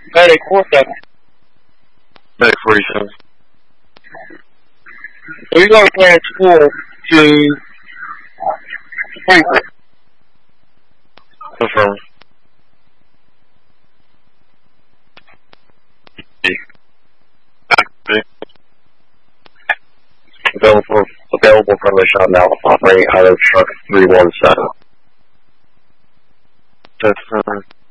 Medic 47. Medic 47. We're going to plan school to Frankfurt. Confirm. Available from the shop now, operating out of truck 317. That's